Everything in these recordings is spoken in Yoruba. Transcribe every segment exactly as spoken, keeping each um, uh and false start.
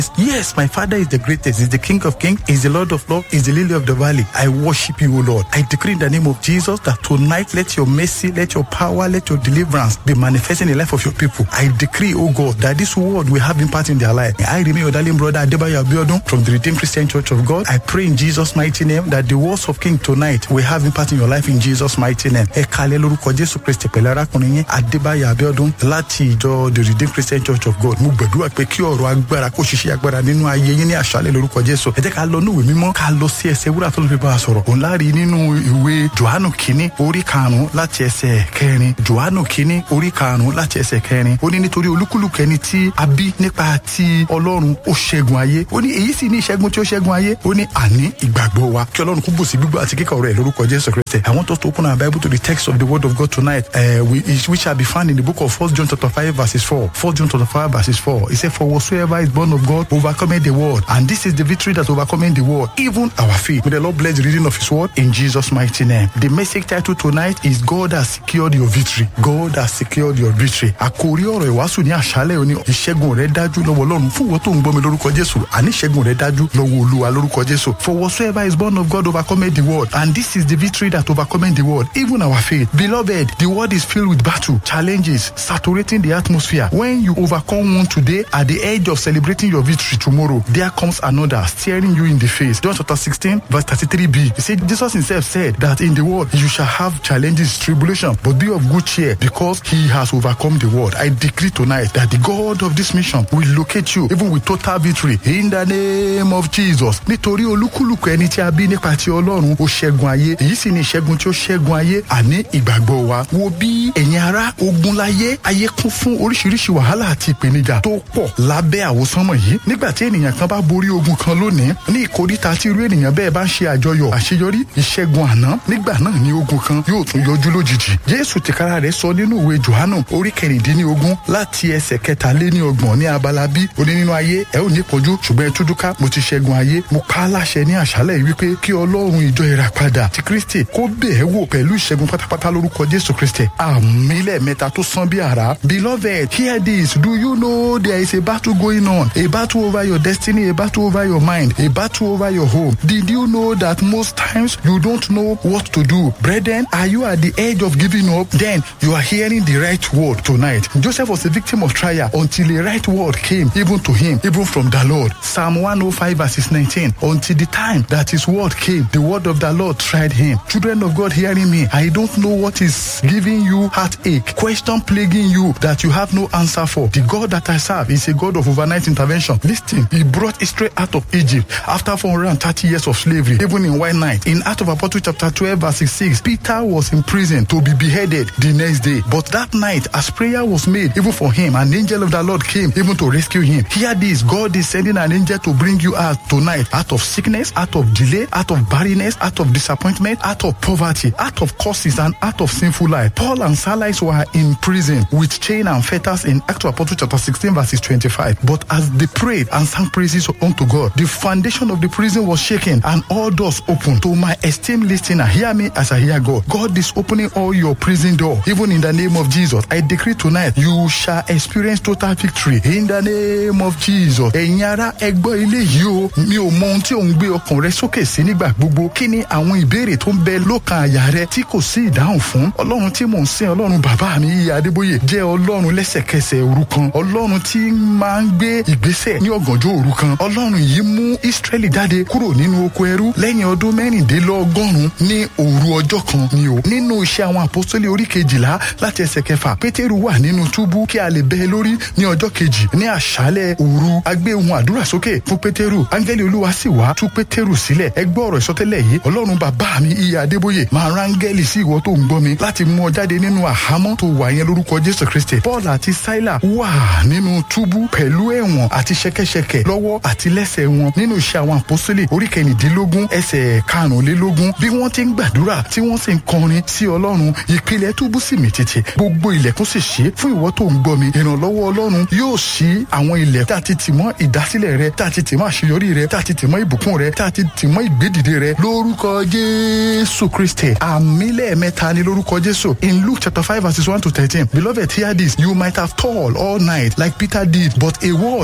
Yes, my Father is the greatest. He's the King of kings. He's the Lord of lords. He's the Lily of the valley. I worship you, O Lord. I decree in the name of Jesus that tonight let your mercy, let your power, let your deliverance be manifesting in the life of your people. I decree, O God, that this word will have impact in their life. I remain your darling brother Adebayo Abiodun from the Redeemed Christian Church of God. I pray in Jesus' mighty name that the words of King tonight will have impact in your life in Jesus' mighty name. Ẹ kalẹ̀ lórúkọ Jésù Kristi pẹ̀lú arákùnrin yín Adebayo Abiodun láti ìjọ the Redeemed Christian Church of God. Mo gbàdúrà pé kí ọ̀rọ̀ agbára kó ṣiṣẹ́ agbára nínú ayé yín ní àṣálẹ́ lórúkọ Jésù. Ẹ jẹ́ ká lọ ní ìwé mímọ́ ká lọ sí ẹsẹ̀ wúrà tó lè bá a sọ̀rọ̀. Òun láàrí nínú ìwé Jòhánù kínní orí karùn-ún láti ẹsẹ̀ kẹrin. Jòhánù kínní orí karùn-ún láti ẹsẹ̀ kẹrin. Ó ní nítorí olúkúlùkù ẹni tí a bí nípa ti Ọlọ́run ó ṣẹ́gun ayé. Ó ní èyí sì ní ìṣẹ́gun tí ó ṣẹ́gun ayé. Ó ní àní ìgbàgbọ́ wa. Kí Ọlọ́run kó bùsí gbígbọ́ àti kíkà ọ̀rọ̀ ẹ̀ lórúkọ Jésù Kristi. I want us to open our Bible to the text of the word of God tonight, uh, which shall be found in the book of First John chapter five verses four. First John chapter five verses four. It says, for whatsoever is born of God overcometh the world, and this is the victory that overcometh the world, even our faith. May the Lord bless the reading of His word in Jesus' mighty name. The message title tonight is God has secured your victory. God has secured your victory. Àkòrí ọ̀rọ̀ ìwàásù ní àṣálẹ́ òní ìṣẹ́gun rẹ̀ dájú lọ́wọ́ Ọlọ́run fún ìwọ tó ń gbọ́ mi lórúkọ Jésù. Àní ìṣẹ́gun rẹ̀ dájú lọ́wọ́ Olúwa lórúkọ Jésù. For whatsoever is born of God overcometh the world, and this is the victory that overcometh the world, even our faith. Beloved, the world is filled with battle, challenges, saturating the atmosphere. When you overcome one today, at the edge of celebrating your victory tomorrow, there comes another staring you in the face. John chapter sixteen, verse thirty-three b. He said, Jesus himself said that in the world you shall have challenges, tribulation, but be of good cheer because he has overcome the world. I decree tonight that the God of this mission will locate you even with total victory in the name of Jesus. Nítorí olúkúlùkù ẹni tí a bí nípa ti Ọlọ́run ó ṣẹ́gun ayé. Èyí sì ni ìṣẹ́gun tí ó ṣẹ́gun ayé àní ìgbàgbọ́ wa. Wo bí ẹ̀yin ará ogun láyé ayé kún fún oríṣiríṣi wàhálà àti ìpèníjà tó pọ̀ lábẹ́ àwòsánmọ̀ yìí. Nígbà tí ènìyàn kan bá borí ogun kan lónìí, ní ìkóríta tí irú ènìyàn bẹ́ẹ̀ bá ń ṣe àjọyọ̀ àṣeyọrí ìṣẹ́gun àná, nígbà náà ni ogun kan yóò tún yọjú lójijì. Jésù tìkára rẹ̀ sọ nínú ìwé Jòhánù orí kẹrìndínlógún láti ẹsẹ̀ kẹtàléníọgbọ̀n ní abala bí ó ní nínú ayé ẹ ò ní ìpọ́njú ṣùgbọ́n ẹ túdúká mo ti ṣẹ́gun ayé. Mo pa á láṣẹ ní àṣálẹ́ yìí wípé kí Ọlọ́run ìjọ ìràpadà ti Kristi kó bẹ̀ ẹ́ wò pẹ̀lú ìṣẹ́gun pátápátá lórúkọ Jésù Kristi. Àmín lẹ́ẹ̀mẹ́ta tó sán bí àrá. Beloved, hear this. Do you know there is a battle going on? A battle over your destiny, a battle over your mind, a battle over your home. Did you know that most times you don't know what to do? Brethren, are you at the edge of giving up? Then you are hearing the right word tonight. Joseph was a victim of trial until the right word came even to him, even from the Lord. Psalm one oh five verses nineteen. Until the time that his word came, the word of the Lord tried him. Children of God hearing me, I don't know what is giving you heartache, question plaguing you that you have no answer for. The God that I serve is a God of overnight intervention. Listen, he brought Israel out of Egypt after four hundred thirty years of slavery, even in one night. In Acts of Apostles chapter twelve verse six, Peter was in prison to be beheaded the next day. But that night, as prayer was made even for him, an angel of the Lord came even to rescue him. Hear this, God is sending an angel to bring you out tonight, out of sickness, out of delay, out of barrenness, out of disappointment, out of poverty, out of curses, and out of sinful life. Paul and Silas were in prison with chain and fetters in Acts of Apostles chapter sixteen verses twenty-five. But as they prayed and sang praises unto God, the foundation of the prison was shaken and all doors opened. To my esteemed listener, hear me as I hear God. God is opening all your prison doors, even in the name of Jesus. I decree tonight, you shall experience total victory in the name of Jesus. Ẹ̀yin ará, ẹ gbọ́ eléyìí o, mi ò mọ ohun tí ò ń gbé ọkàn rẹ sókè sí nígbà gbogbo. Kí ni àwọn ìbéèrè tó ń bẹ lọ́kàn àyà rẹ tí kò sí ìdáhùn fún? Ọlọ́run tí mò ń sìn, Ọlọ́run bàbá mi Ìyá Adébóyè, jẹ́ Ọlọ́run lẹ́sẹ̀kẹsẹ̀ òru kan. Ọlọ́run tí máa ń gbé ìgbésẹ̀ ní ọ̀gànjọ́ òru kan. Ọlọ́run yìí mú Ísírẹ́lì jáde kúrò nínú oko ẹrú lẹ́yìn ọdún mẹ́rìndínlọ́gọ́rùn-ún ní òru ọjọ́ kan ni o. Nínú iṣẹ́ àwọn àpọ́sítélì orí kejìlá láti ẹsẹ̀ kẹfà, Pétérù wà nínú túbú kí a lè bẹ́ lórí ní ọjọ́ kejì. Ní àṣálẹ́ òru, a gbé ohùn àdúrà sókè fún Pétérù. Áńgẹ́lì Olúwa sì wá tú Pétérù sílẹ̀. Ẹ gbọ́ ọ̀rọ̀ ìsọtẹ́lẹ̀ yìí. Ọlọ́run bàbá mi Ìyá Adébóyè máa rán áńgẹ́lì sí ìwọ tó ń gbọ́ mi láti mú ọ jáde nínú àhámọ́ tó wà yẹn lórúkọ Jésù Kristi. Paul àti Sílà wà nínú túbú pẹ̀lú ẹ̀wọ̀n àti ṣẹ̀kẹ̀ṣẹ̀kẹ̀ lọ́wọ́ àti lẹ́sẹ̀ wọn. Nínú iṣẹ́ àwọn àpọ́sítélì orí kẹrìndínlógún ẹsẹ̀ karùnlélógún, bí wọ́n ti ń gbàdúrà tí wọ́n sì ń kọrin sí Ọlọ́run, ìpìlẹ̀ túbú sì mì tìtì, gbogbo ilẹ̀kùn sì ṣí fún ìwọ tó ń gbọ́ mi. Ìrànlọ́wọ́ Ọlọ́run yóò ṣí àwọn ilẹ̀ tá a ti tì mọ́ ìdásílẹ̀ rẹ, tá a ti tì mọ́ àṣeyọrí rẹ, tá a ti tì mọ́ ìbùkún rẹ, tá a ti tì mọ́ ìgbédìde rẹ lórúkọ Jésù Kristi. Àmín lẹ́ẹ̀mẹ́ta ni lórúkọ Jésù. In Luke chapter five verses one to thirteen, beloved, hear this. You might have toiled all night like Peter did, but a word met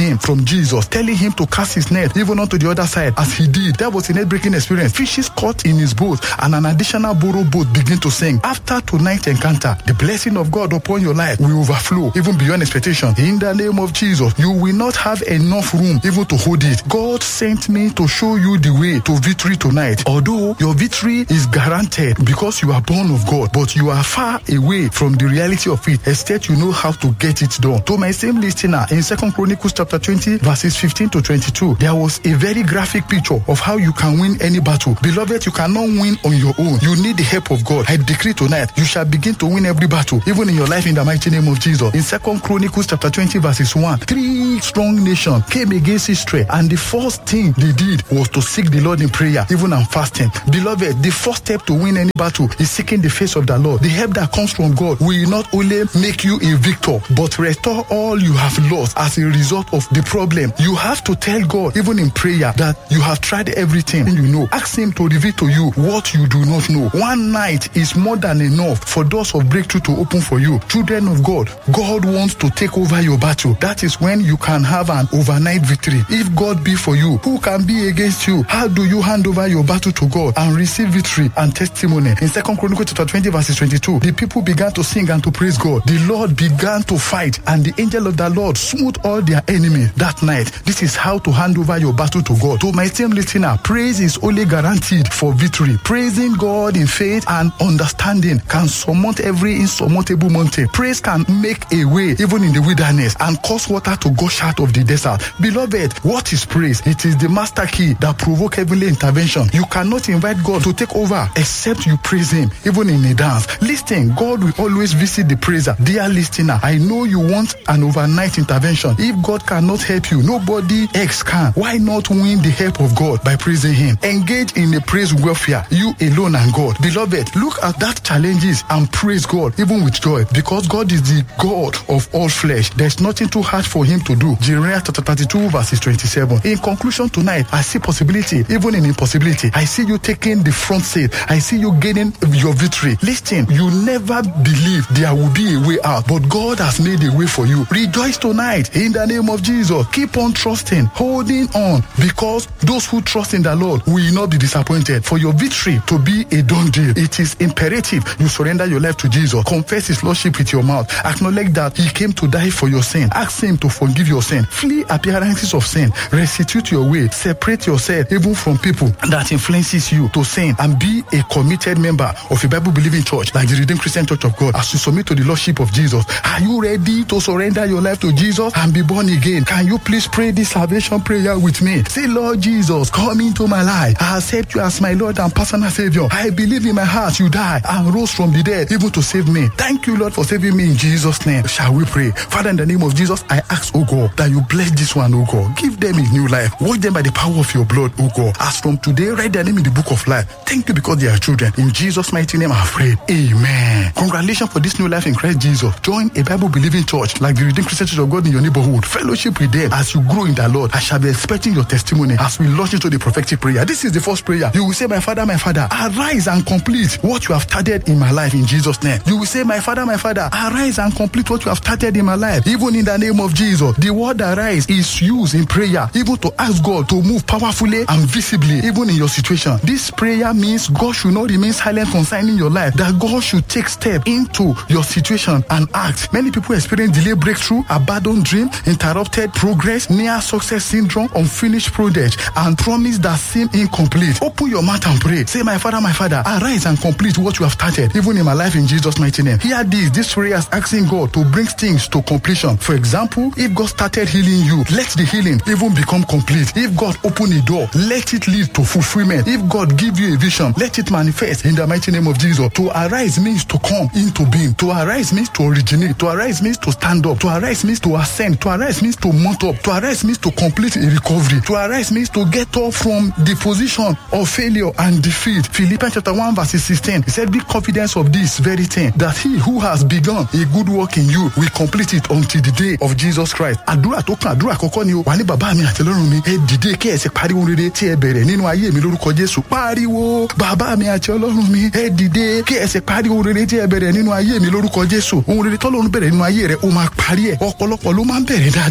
him from Jesus, telling him to cast his net even onto the other side. As he did, that was a net-breaking experience. Fishes caught in his boat, and an additional borrowed boat begin to sing. After tonight's encounter, the blessing of God upon your life will overflow even beyond expectation. In the name of Jesus, you will not have enough room even to hold it. God sent me to show you the way to victory tonight. Although your victory is guaranteed because you are born of God, but you are far away from the reality of it, except you know how to get it done. To my same listener, in Second Chronicles chapter twenty, verses fifteen to twenty-two, there was a very graphic picture of how you can win any battle. Beloved, you cannot win on your own. You need the help of God. I decree tonight, you shall begin to win every battle, even in your life, in the mighty name of Jesus. In Second Chronicles chapter twenty, verses one, three strong nations came against Israel, and the first thing they did was to seek the Lord in prayer, even and fasting. Beloved, the first step to win any battle is seeking the face of the Lord. The help that comes from God will not only make you a victor, but restore all you have lost as a result of the problem. You have to tell God, even in prayer, that you have tried everything you know. Ask him to reveal to you what you do not know. One night is more than enough for doors of breakthrough to open for you. Children of God, God wants to take over your battle. That is when you can have an overnight victory. If God be for you, who can be against you? How do you hand over your battle to God and receive victory and testimony? In Second Chronicles chapter twenty, verses twenty-two, the people began to sing and to praise God. The Lord began to fight, and the angel of the Lord smote all their enemies that night. This is how to hand over your battle to God. To my same listener, praise is only guaranteed for victory. Praising God in faith and understanding can surmount every insurmountable mountain. Praise can make a way even in the wilderness and cause water to gush out of the desert. Beloved, what is praise? It is the master key that provoke heavenly intervention. You cannot invite God to take over except you praise him, even in a dance. Listen, God will always visit the praiser. Dear listener, I know you want an overnight intervention. If God cannot help you, nobody else can. Why not win the help of God by praising him? Engage in a praise warfare, you alone and God. Beloved, look at that challenges and praise God even with joy, because God is the God of all flesh. There's nothing too hard for him to do. Jeremiah chapter thirty-two, verses twenty-seven. In conclusion tonight, I see possibility even in impossibility. I see you taking the front seat. I see you gaining your victory. Listen, you never believe there will be a way out, but God has made a way for you. Rejoice tonight in the name of Jesus. Keep on trusting, holding on, because those who trust in the Lord will not be disappointed. For your victory to be a done deal, it is imperative you surrender your life to Jesus. Confess his lordship with your mouth. Acknowledge that he came to die for your sin. Ask him to forgive your sin. Flee appearances of sin. Restitute your way. Separate yourself even from people that influences you to sin, and be a committed member of a Bible-believing church like the Redeemed Christian Church of God as you submit to the lordship of Jesus. Are you ready to surrender your life to Jesus and be born again? Can you please pray this salvation prayer with me? Say, Lord Jesus, come into my life. I accept you as my Lord and personal Savior. I believe in my heart you died and rose from the dead even to save me. Thank you, Lord, for saving me in Jesus' name. Shall we pray? Father, in the name of Jesus, I ask, oh God, that you bless this one, oh God. Give them a new life. Wash them by the power of your blood, oh God. As from today, write their name in the book of life. Thank you because they are children. In Jesus' mighty name, I pray. Amen. Congratulations for this new life in Christ Jesus. Join a Bible-believing church like the Redeemed Christian Church of God in your neighborhood. Fellowship with them as you grow in the Lord. I shall be expecting your testimony as we launch into the prophetic prayer. This is the first prayer. You will say, my Father, my Father, arise and complete what you have started in my life in Jesus' name. You will say, my Father, my Father, arise and complete what you have started in my life, even in the name of Jesus. The word arise is used in prayer, even to ask God to move powerfully and visibly, even in your situation. This prayer means God should not remain silent concerning your life, that God should take step into your situation and act. Many people experience delayed breakthrough, abandoned dream, interrupted progress, near success syndrome, unfinished project, and promise that seem incomplete. Open your mouth and pray. Say, my Father, my Father, arise and complete what you have started, even in my life in Jesus' mighty name. Hear this. This prayer is asking God to bring things to completion. For example, if God started healing you, let the healing even become complete. If God open a door, let it lead to fulfillment. If God give you a vision, let it manifest in the mighty name of Jesus. To arise means to come into being. To arise means to originate. To arise means to stand up. To arise means to ascend. To arise means to mount up. To arise means to complete a recovery. To arise means to get up from the position of failure and defeat. Philippians chapter one verse sixteen, he said, be confident of this very thing, that he who has begun a good work in you will complete it until the day of Jesus Christ. Àdúrà tó kàn, àdúrà àkọ́kọ́ ni o. Wà ní bàbá mi àti Ọlọ́run mi, ẹ dìde kí ẹ sì pariwo rere tí ẹ bẹ̀rẹ̀ nínú ayé mi lórúkọ Jésù. Pariwo, bàbá mi àti Ọlọ́run mi, ẹ dìde kí ẹ sì pariwo rere tí ẹ bẹ̀rẹ̀ nínú ayé mi lórúkọ Jésù. Ohun rere tọ́lọ́run bẹ̀rẹ̀ nínú ayé rẹ̀, ó máa parí ẹ̀. Ọ̀pọ̀lọpọ̀ ló máa ń bẹ̀rẹ̀ dáadáa.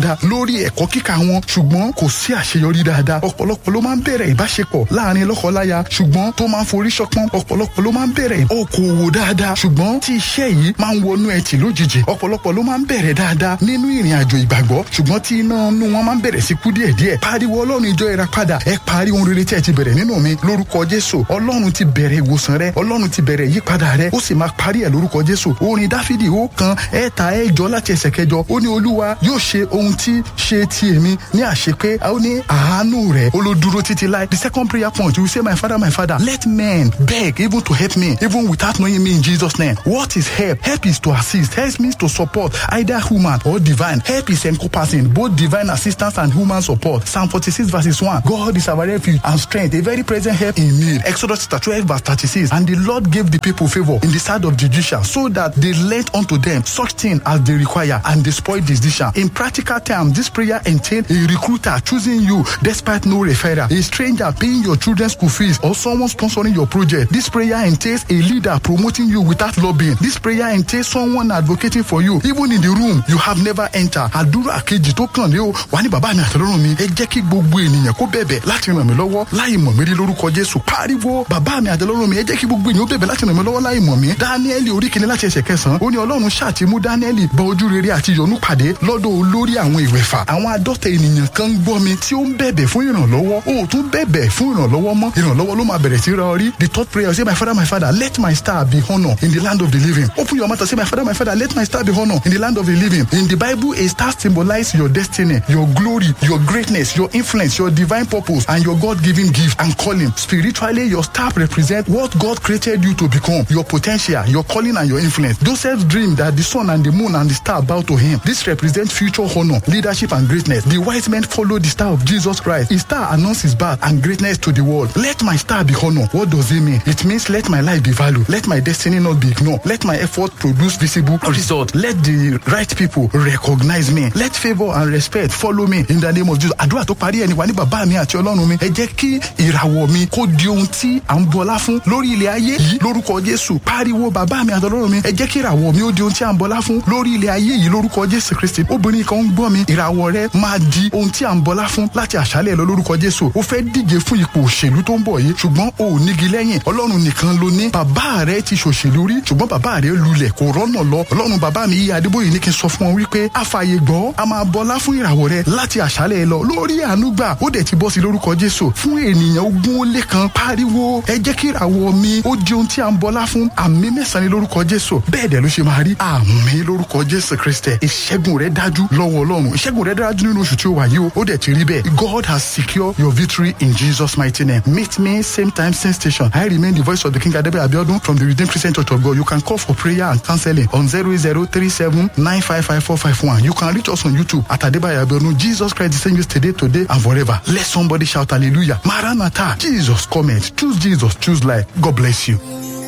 dáadáa lórí ẹ̀kọ́ kíkà wọn ṣùgbọ́n kò sí àṣeyọrí dáadáa. Ọ̀pọ̀lọpọ̀ ló máa ń bẹ̀rẹ̀ ìbáṣepọ̀ láàrin lọ́kọláya ṣùgbọ́n tó máa ń forí ṣọpọ́n. Ọ̀pọ̀lọpọ̀ ló máa ń bẹ̀rẹ̀ okòwò dáadáa ṣùgbọ́n tí iṣẹ́ yìí máa ń wọnú ẹtì lójijì. Ọ̀pọ̀lọpọ̀ ló máa ń bẹ̀rẹ̀ dáadáa nínú ìrìn àjò ìgbàgbọ́ ṣùgbọ́n tí iná inú wọn máa ń bẹ̀rẹ̀ sí kú díẹ̀díẹ̀. Pariwo Ọlọ́run ìjọ ìràpadà ẹ parí ohun rere tí ẹ ti bẹ̀rẹ̀ nínú mi lórúkọ Jésù. Ọlọ́run ti bẹ̀rẹ̀ ìwòsàn rẹ, Ọlọ́run ti bẹ̀rẹ̀ ìyípadà rẹ, ó sì máa parí ẹ̀ lórúkọ Jésù. Orin Dáfídì ó kan ẹ̀ta ẹ̀jọ láti ẹsẹ̀ kẹjọ ó ní Olúwa yóò ṣe ohun tí ṣe ti èmi ní àṣepé ó ní àánú rẹ̀ ó ló dúró títí láì. The second prayer point you say my father my father let men beg even to help me even without knowing me in Jesus name. What is help? Help is to assist. Help means to support either human or divine. Help is encompassing both divine assistance and human support. Psalm forty-six verses one. God is our refuge and strength, a very present help in need. Exodus twelve verse thirty-six. And the Lord gave the people favor in the sight of the Egyptians, so that they lent unto them such things as they require, and they spoiled the Egyptians. In practical terms, this prayer entails a recruiter choosing you despite no referral, a stranger paying your children's school fees, or someone sponsoring your project. This prayer entails a leader promoting you without lobbying. This prayer entails someone advocating for you, even in the room you have never entered. Àdúrà kejì tó kàn lé o, wà ní bàbá mi àtọlọ́run mi, ẹ jẹ́ kí gbogbo ènìyàn kó bẹ̀bẹ̀ láti ràn mí lọ́wọ́ láì mọ̀ mí rí lórúkọ Jésù. Pariwo bàbá mi àtọlọ́run mi, ẹ jẹ́ kí gbogbo ènìyàn bẹ̀bẹ̀ láti ràn mí lọ́wọ́ láì mọ̀ mí. Dáníẹ́lì orí kìíní láti ẹsẹ̀ kẹsàn-án, ó ní Ọlọ́run ṣáàtì mú Dáníẹ́lì bá ojú rere àti ìyọ́nú pàdé lọ́dọ̀ olórí àwọn ìwẹ̀fà. Àwọn àádọ́ta ènìyàn kan ń gbọ́ mi tí ó ń bẹ̀bẹ̀ fún ìrànlọ́wọ́. O ò tún bẹ̀bẹ̀ fún ìrànlọ́wọ́ mọ́. Ìrànlọ́wọ́ ló máa bẹ̀rẹ̀ sí ra orí. The third prayer say my father my father let my star be honored in the land of the living. Open your mouth and say my father my father let my star be honored in the land of the living. In the Bible, a star symbolizes your destiny, your glory, your greatness, your influence, your divine purpose, and your God-given gift and calling. Spiritually, your star represents what God created you to become, your potential, your calling, and your influence. Joseph dreamed that the sun and the moon and the star bow to him. This represents future honor, leadership, and greatness. The wise men followed the star of Jesus Christ. His star announced his birth and greatness to the world. Let my star be honored. What does it mean? It means let my life be valued. Let my destiny not be ignored. Let my effort produce visible results. Let the right people recognize me. Let favor and respect follow me in the name of Jesus. Àdúrà tó parí ẹni wà ní bàbá mi àti Ọlọ́run mi. Ẹ jẹ́ kí ìràwọ̀ mi kó di ohun tí à ń bọlá fún lórí ilẹ̀ ayé yìí lórúkọ Jésù. Pariwo bàbá mi àti Ọlọ́run mi. Ẹ jẹ́ kí ìràwọ̀ mi ó di ohun tí à ń bọlá fún lórí ilẹ̀ ayé yìí lórúkọ Jésù Kristi. Obìnrin kan ń gbọ́ mi. Ìràwọ̀ rẹ máa di ohun tí à ń bọlá fún láti àṣálẹ̀ lọ lórúkọ Jésù. Ó fẹ́ díje fún ipò òṣèlú tó ń bọ̀ yìí ṣùgbọ́n o ò nígi lẹ́yìn. Ọlọ́run nìkan ló ní. Bàbá rẹ ti ṣòṣèlú rí ṣùgbọ́n bàbá rẹ lulẹ̀ kò rọ́nà lọ. Ọlọ́run bàbá mi yí Adébóyè ní kí n sọ fún ọ wípé àfààyè gbọ́ a máa bọlá fún ìràwọ̀ rẹ láti àṣálẹ̀ lọ lórí àánú gbà ó dẹ̀ ti bọ́ sí lórúkọ Jésù. Fún ènìyàn ogún ó lé kan pariwo ẹ jẹ́ kí ìràwọ̀ mi ó di ohun tí à ń bọlá fún. Àmì mẹ́sàn-án ní lórúkọ Jésù. Bẹ́ẹ̀ dẹ̀ ló ṣe máa rí. Àmì lórúkọ Jésù Kristi. Ìṣẹ́gun rẹ dájú lọ́wọ́ Ọlọ́run. Ìṣẹ́gun rẹ dájú nínú oṣù tí ó wà yìí o. Ó dẹ̀ ti rí bẹ́ẹ̀. God has secured your victory in Jesus' mighty name. Meet me same time same station. I remain the voice of the King Adebe Abiodun from the Redeemed Christian Church of God. You can call for prayer and counseling on zero zero three seven nine five five four five one. You can reach us on YouTube at Adebayo Abiodun. Jesus Christ the same yesterday, today, and forever. Let somebody shout hallelujah. Maranatha. Jesus comment. Choose Jesus. Choose life. God bless you.